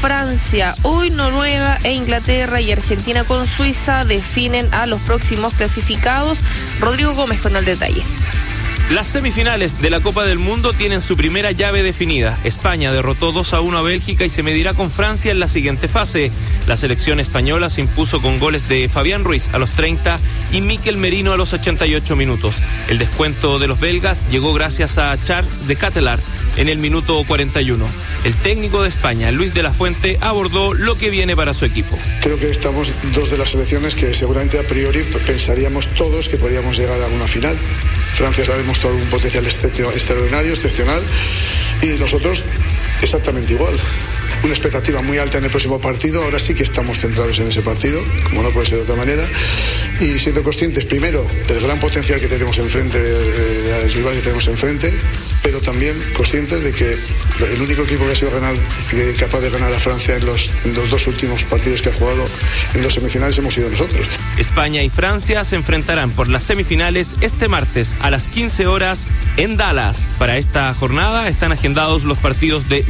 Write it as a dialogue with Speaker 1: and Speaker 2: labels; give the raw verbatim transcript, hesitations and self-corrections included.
Speaker 1: Francia. Hoy Noruega e Inglaterra y Argentina con Suiza definen a los próximos clasificados. Rodrigo Gómez con el detalle.
Speaker 2: Las semifinales de la Copa del Mundo tienen su primera llave definida. España derrotó dos a uno a Bélgica y se medirá con Francia en la siguiente fase. La selección española se impuso con goles de Fabián Ruiz a los treinta y Mikel Merino a los ochenta y ocho minutos. El descuento de los belgas llegó gracias a Charles de Ketelaere en el minuto cuarenta y uno. El técnico de España, Luis de la Fuente, abordó lo que viene para su equipo.
Speaker 3: Creo que estamos dos de las selecciones que seguramente a priori pensaríamos todos que podíamos llegar a una final. Francia ha demostrado un potencial extraordinario, excepcional, y nosotros exactamente igual. Una expectativa muy alta en el próximo partido. Ahora sí que estamos centrados en ese partido, como no puede ser de otra manera, y siendo conscientes primero del gran potencial que tenemos enfrente, del rival que tenemos enfrente, pero también conscientes de que el único equipo que ha sido ganar, que capaz de ganar a Francia en los, en los dos últimos partidos que ha jugado en dos semifinales hemos sido nosotros.
Speaker 2: España y Francia se enfrentarán por las semifinales este martes a las quince horas en Dallas. Para esta jornada están agendados los partidos de